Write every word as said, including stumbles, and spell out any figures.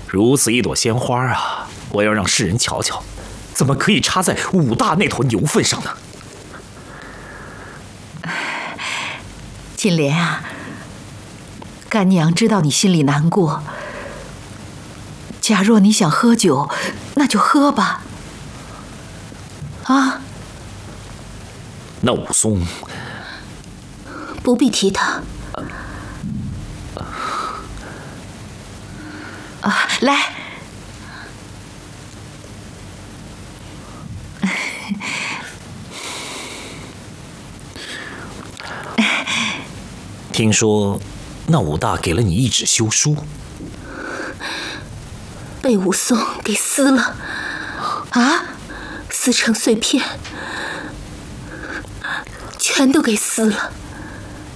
如此一朵鲜花啊，我要让世人瞧瞧，怎么可以插在武大那头牛粪上呢？ 金莲啊，干娘知道你心里难过。假若你想喝酒，那就喝吧。啊？ 那武松， 不必提他。 啊，来。 听说那武大给了你一纸休书， 被武松给撕了，啊，撕成碎片，全都给撕了。